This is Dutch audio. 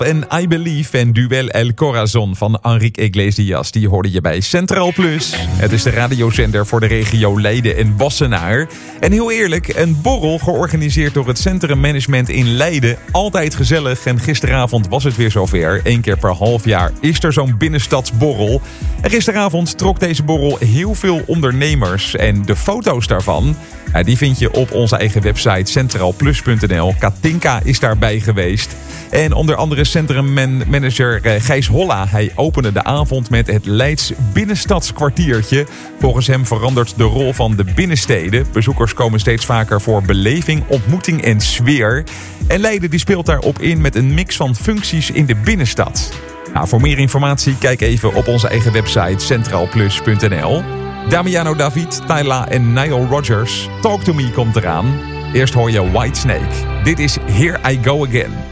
En I Believe en Duel El Corazon van Enrique Iglesias, die hoorde je bij Centraal Plus. Het is de radiozender voor de regio Leiden en Wassenaar. En heel eerlijk, een borrel georganiseerd door het Centrum Management in Leiden. Altijd gezellig en gisteravond was het weer zover. 1 keer per half jaar is er zo'n binnenstadsborrel. En gisteravond trok deze borrel heel veel ondernemers. En de foto's daarvan, die vind je op onze eigen website centraalplus.nl. Katinka is daarbij geweest. En onder andere centrummanager Gijs Holla. Hij opende de avond met het Leids binnenstadskwartiertje. Volgens hem verandert de rol van de binnensteden. Bezoekers komen steeds vaker voor beleving, ontmoeting en sfeer. En Leiden die speelt daarop in met een mix van functies in de binnenstad. Nou, voor meer informatie kijk even op onze eigen website centraalplus.nl. Damiano David, Tyla en Nile Rodgers. Talk to Me komt eraan. Eerst hoor je Whitesnake. Dit is Here I Go Again.